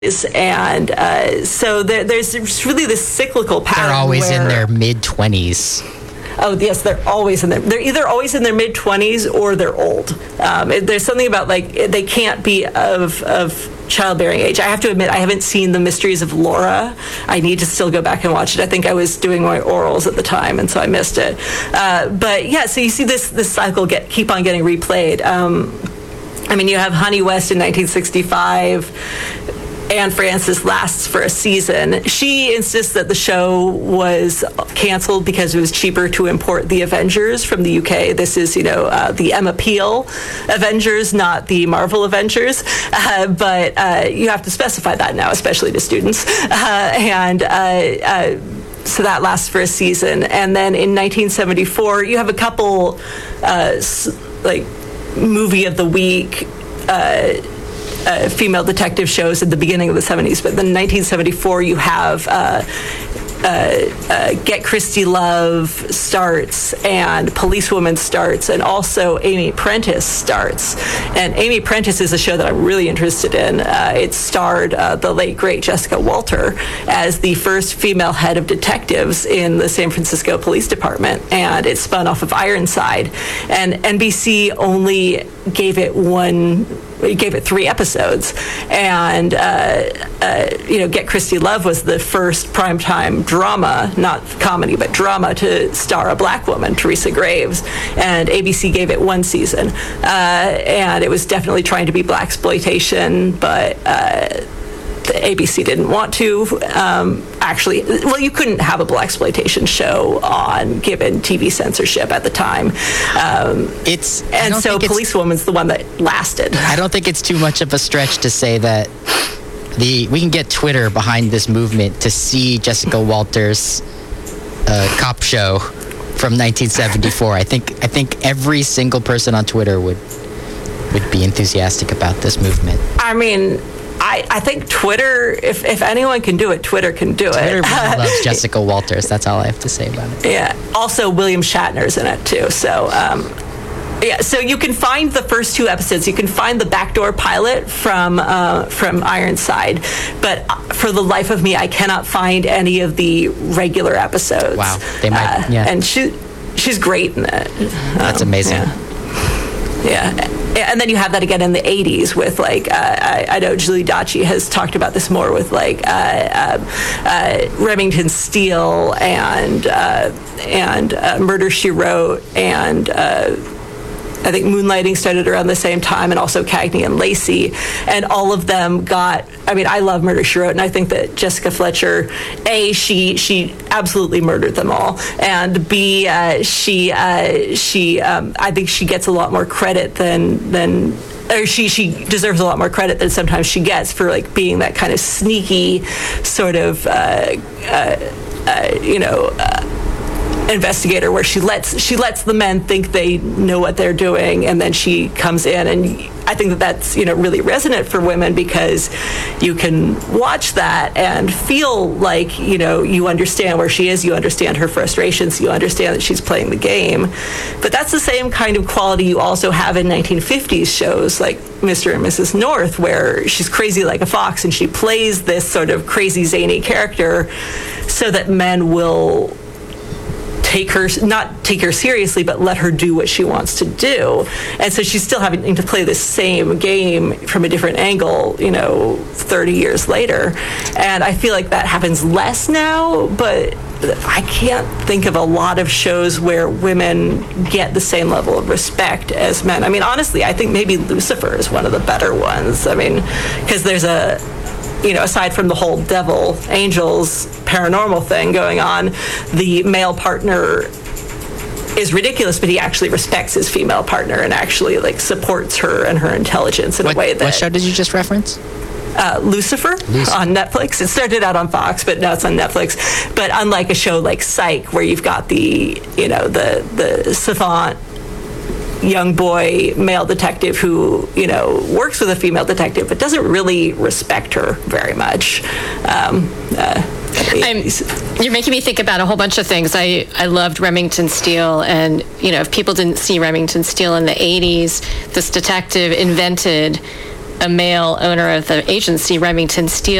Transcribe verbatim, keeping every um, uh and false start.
And uh, so there, there's really this cyclical pattern. They're always where, in their mid-twenties. Oh, yes, they're always in their, they're either always in their mid-twenties or they're old. Um, there's something about, like, they can't be of, of childbearing age. I have to admit, I haven't seen The Mysteries of Laura. I need to still go back and watch it. I think I was doing my orals at the time, and so I missed it. Uh, but, yeah, so you see this, this cycle get keep on getting replayed. Um, I mean, you have Honey West in nineteen sixty-five. Anne Francis lasts for a season. She insists that the show was canceled because it was cheaper to import the Avengers from the U K. This is, you know, uh, the Emma Peel Avengers, not the Marvel Avengers. Uh, but uh, you have to specify that now, especially to students. Uh, and uh, uh, so that lasts for a season. And then in nineteen seventy-four, you have a couple, uh, like, movie of the week uh Uh, female detective shows at the beginning of the seventies, but then in nineteen seventy-four you have uh, uh, uh, Get Christy Love starts, and Policewoman starts, and also Amy Prentice starts. And Amy Prentice is a show that I'm really interested in. Uh, it starred uh, the late, great Jessica Walter as the first female head of detectives in the San Francisco Police Department, and it spun off of Ironside. And N B C only gave it one He gave it three episodes, and uh, uh, you know, Get Christy Love was the first primetime drama, not comedy, but drama to star a black woman, Teresa Graves, and A B C gave it one season, uh, and it was definitely trying to be blaxploitation, but uh, A B C didn't want to. Um, actually, well, you couldn't have a blaxploitation show on, given T V censorship at the time. Um, it's and so Policewoman's the one that lasted. I don't think it's too much of a stretch to say that the we can get Twitter behind this movement to see Jessica Walter's uh, cop show from nineteen seventy-four. I think I think every single person on Twitter would would be enthusiastic about this movement. I mean, I, I think Twitter, if, if anyone can do it, Twitter can do Twitter it. Twitter loves Jessica Walters. That's all I have to say about it. Yeah. Also, William Shatner's in it, too. So, um, yeah. So you can find the first two episodes. You can find the backdoor pilot from uh, from Ironside. But for the life of me, I cannot find any of the regular episodes. Wow. They might, uh, yeah. And she, she's great in it. That's um, amazing. Yeah. yeah. And then you have that again in the eighties with, like, uh, I, I know Julie Daci has talked about this more with, like, uh, uh, uh, Remington Steele and uh, and uh, Murder, She Wrote, and uh, I think Moonlighting started around the same time, and also Cagney and Lacey, and all of them got, I mean, I love Murder, She Wrote, and I think that Jessica Fletcher, A, she she absolutely murdered them all, and B, uh, she, uh, she um, I think she gets a lot more credit than, than or she she deserves a lot more credit than sometimes she gets for, like, being that kind of sneaky sort of, uh, uh, uh, you know, uh, investigator, where she lets she lets the men think they know what they're doing, and then she comes in. And I think that that's, you know, really resonant for women, because you can watch that and feel like, you know, you understand where she is, you understand her frustrations, you understand that she's playing the game. But that's the same kind of quality you also have in nineteen fifties shows like Mister and Missus North, where she's crazy like a fox, and she plays this sort of crazy zany character so that men will take her, not take her seriously, but let her do what she wants to do. And so she's still having to play the same game from a different angle, you know, thirty years later. And I feel like that happens less now, but I can't think of a lot of shows where women get the same level of respect as men. I mean, honestly, I think maybe Lucifer is one of the better ones. I mean, because there's a, you know, aside from the whole devil, angels, paranormal thing going on, the male partner is ridiculous, but he actually respects his female partner and actually, like, supports her and her intelligence in what, a way that... What show did you just reference? Uh, Lucifer, Lucifer on Netflix. It started out on Fox, but now it's on Netflix. But unlike a show like Psych, where you've got the, you know, the, the savant young boy male detective who, you know, works with a female detective but doesn't really respect her very much. Um, uh, I'm, you're making me think about a whole bunch of things. I, I loved Remington Steele, and, you know, if people didn't see Remington Steele in the eighties, this detective invented a male owner of the agency, Remington Steele,